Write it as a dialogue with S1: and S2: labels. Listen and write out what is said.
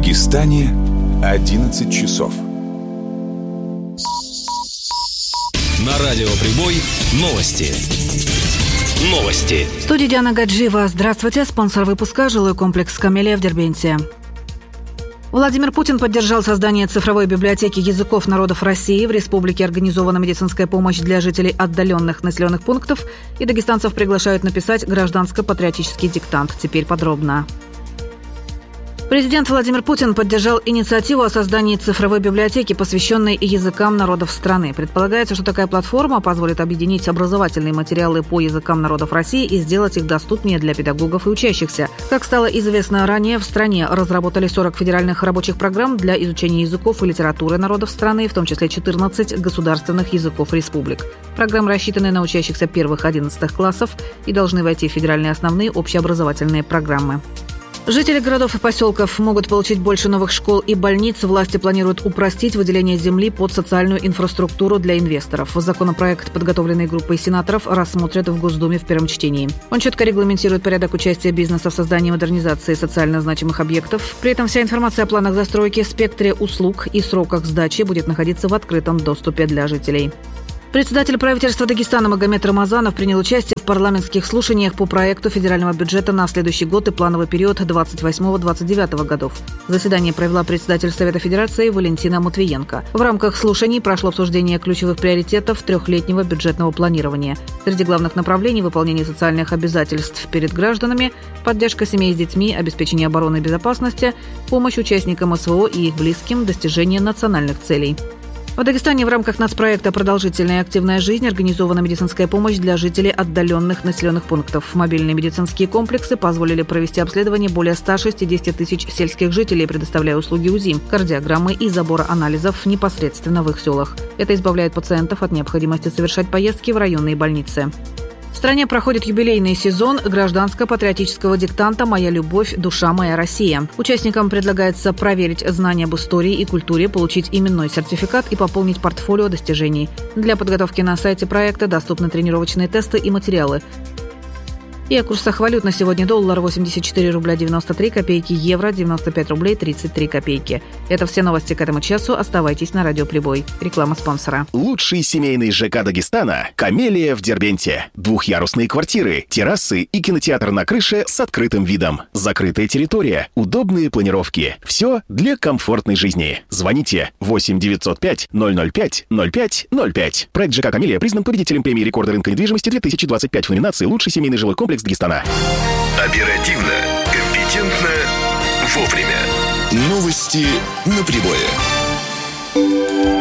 S1: Дагестане 11 часов.
S2: На радио «Прибой» новости.
S3: В студии Диана Гаджиева. Здравствуйте. Спонсор выпуска – жилой комплекс «Камелия» в Дербенте. Владимир Путин поддержал создание цифровой библиотеки языков народов России. В республике организована медицинская помощь для жителей отдаленных населенных пунктов, и дагестанцев приглашают написать гражданско-патриотический диктант. Теперь подробно. Президент Владимир Путин поддержал инициативу о создании цифровой библиотеки, посвященной языкам народов страны. Предполагается, что такая платформа позволит объединить образовательные материалы по языкам народов России и сделать их доступнее для педагогов и учащихся. Как стало известно ранее, в стране разработали 40 федеральных рабочих программ для изучения языков и литературы народов страны, в том числе 14 государственных языков республик. Программы рассчитаны на учащихся первых 11 классов и должны войти в федеральные основные общеобразовательные программы. Жители городов и поселков могут получить больше новых школ и больниц. Власти планируют упростить выделение земли под социальную инфраструктуру для инвесторов. Законопроект, подготовленный группой сенаторов, рассмотрят в Госдуме в первом чтении. Он четко регламентирует порядок участия бизнеса в создании и модернизации социально значимых объектов. При этом вся информация о планах застройки, спектре услуг и сроках сдачи будет находиться в открытом доступе для жителей. Председатель правительства Дагестана Магомед Рамазанов принял участие в парламентских слушаниях по проекту федерального бюджета на следующий год и плановый период 28-29 годов. Заседание провела председатель Совета Федерации Валентина Матвиенко. В рамках слушаний прошло обсуждение ключевых приоритетов трехлетнего бюджетного планирования. Среди главных направлений – выполнение социальных обязательств перед гражданами, поддержка семей с детьми, обеспечение обороны и безопасности, помощь участникам СВО и их близким, достижение национальных целей. В Дагестане в рамках нацпроекта «Продолжительная и активная жизнь» организована медицинская помощь для жителей отдаленных населенных пунктов. Мобильные медицинские комплексы позволили провести обследование более 160 тысяч сельских жителей, предоставляя услуги УЗИ, кардиограммы и забора анализов непосредственно в их селах. Это избавляет пациентов от необходимости совершать поездки в районные больницы. В стране проходит юбилейный сезон гражданско-патриотического диктанта «Моя любовь, душа моя Россия». Участникам предлагается проверить знания об истории и культуре, получить именной сертификат и пополнить портфолио достижений. Для подготовки на сайте проекта доступны тренировочные тесты и материалы. И о курсах валют на сегодня: доллар 84 рубля 93 копейки, евро 95 рублей 33 копейки. Это все новости к этому часу. Оставайтесь на радио «Прибой». Реклама спонсора.
S4: Лучший семейный ЖК Дагестана – «Камелия» в Дербенте. Двухъярусные квартиры, террасы и кинотеатр на крыше с открытым видом. Закрытая территория, удобные планировки. Все для комфортной жизни. Звоните 8 905 005 05 05. Проект ЖК «Камелия» признан победителем премии рекорда рынка недвижимости 2025 в номинации «Лучший семейный жилой комплекс Дагестана».
S5: Оперативно, компетентно, вовремя. Новости на Прибое.